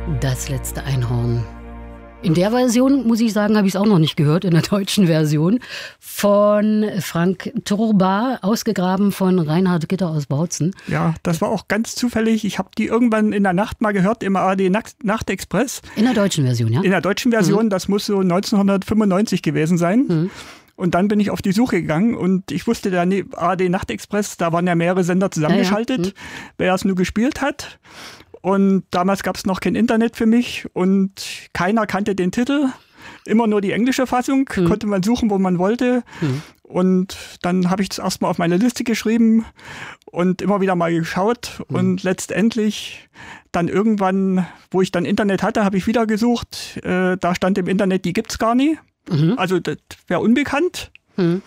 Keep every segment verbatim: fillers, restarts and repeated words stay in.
Das letzte Einhorn. In der Version, muss ich sagen, habe ich es auch noch nicht gehört, in der deutschen Version von Frank Turba, ausgegraben von Reinhard Gitter aus Bautzen. Ja, das war auch ganz zufällig. Ich habe die irgendwann in der Nacht mal gehört im A R D Nachtexpress. In der deutschen Version, ja? In der deutschen Version, mhm. Das muss so neunzehnhundertfünfundneunzig gewesen sein. Mhm. Und dann bin ich auf die Suche gegangen und ich wusste, der A R D Nachtexpress, da waren ja mehrere Sender zusammengeschaltet, ja, ja. Mhm. wer es nur gespielt hat. Und damals gab es noch kein Internet für mich und keiner kannte den Titel. Immer nur die englische Fassung, hm. konnte man suchen, wo man wollte. Hm. Und dann habe ich das erstmal auf meine Liste geschrieben und immer wieder mal geschaut. Hm. Und letztendlich dann irgendwann, wo ich dann Internet hatte, habe ich wieder gesucht. Äh, da stand im Internet, die gibt's gar nie. Mhm. Also das wäre unbekannt. Hm.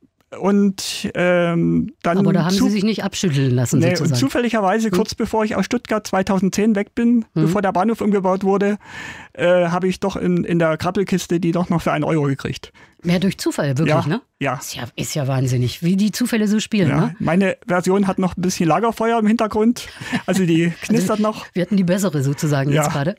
Und ähm, dann Aber da haben Sie sich nicht abschütteln lassen, nee, sozusagen. Und zufälligerweise, hm. kurz bevor ich aus Stuttgart zweitauszehn weg bin, hm. bevor der Bahnhof umgebaut wurde, äh, habe ich doch in, in der Krabbelkiste die doch noch für einen Euro gekriegt. Mehr durch Zufall, wirklich, ja, ne? Ja. Ist ja. Ist ja wahnsinnig, wie die Zufälle so spielen, ja, ne? Meine Version hat noch ein bisschen Lagerfeuer im Hintergrund. Also die knistert also, noch. Wir hatten die bessere sozusagen ja. jetzt gerade.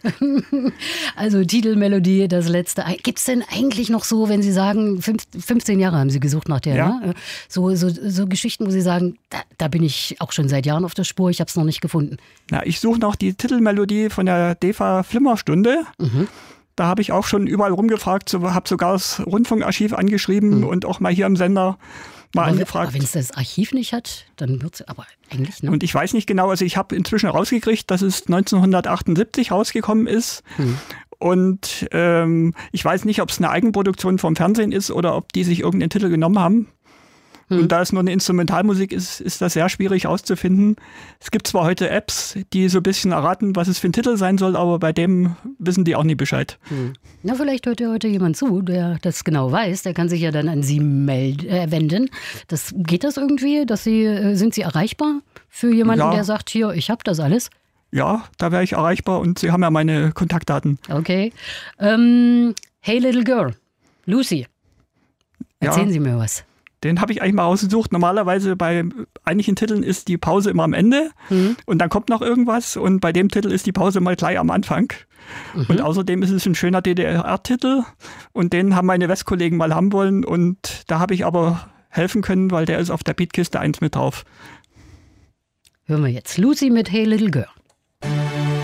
Also Titelmelodie, das letzte. Gibt es denn eigentlich noch so, wenn Sie sagen, fünfzehn Jahre haben Sie gesucht nach der, ja. ne? So, so, so Geschichten, wo Sie sagen, da, da bin ich auch schon seit Jahren auf der Spur, ich habe es noch nicht gefunden. Na, ich suche noch die Titelmelodie von der D E F A-Flimmerstunde. Mhm. Da habe ich auch schon überall rumgefragt, so, habe sogar das Rundfunkarchiv angeschrieben mhm. und auch mal hier im Sender mal aber angefragt. Aber wenn es das Archiv nicht hat, dann wird es aber eigentlich, ne? Und ich weiß nicht genau, also ich habe inzwischen rausgekriegt, dass es neunzehnhundertachtundsiebzig rausgekommen ist. Mhm. Und ähm, ich weiß nicht, ob es eine Eigenproduktion vom Fernsehen ist oder ob die sich irgendeinen Titel genommen haben. Hm. Und da es nur eine Instrumentalmusik ist, ist das sehr schwierig auszufinden. Es gibt zwar heute Apps, die so ein bisschen erraten, was es für ein Titel sein soll, aber bei dem wissen die auch nie Bescheid. Hm. Na, vielleicht hört ja heute jemand zu, der das genau weiß. Der kann sich ja dann an Sie meld- äh, wenden. Das, geht das irgendwie? Dass Sie, äh, sind Sie erreichbar für jemanden, ja. der sagt, hier, ich habe das alles? Ja, da wäre ich erreichbar und Sie haben ja meine Kontaktdaten. Okay. Ähm, Hey Little Girl, Lucy, erzählen ja. Sie mir was. Den habe ich eigentlich mal rausgesucht. Normalerweise bei einigen Titeln ist die Pause immer am Ende mhm. und dann kommt noch irgendwas. Und bei dem Titel ist die Pause mal gleich am Anfang. Mhm. Und außerdem ist es ein schöner D D R-Titel. Und den haben meine Westkollegen mal haben wollen. Und da habe ich aber helfen können, weil der ist auf der Beatkiste eins mit drauf. Hören wir jetzt Lucy mit Hey Little Girl.